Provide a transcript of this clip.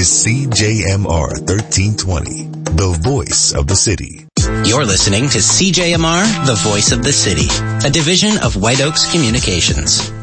is CJMR 1320, the voice of the city. You're listening to CJMR, the voice of the city, a division of White Oaks Communications.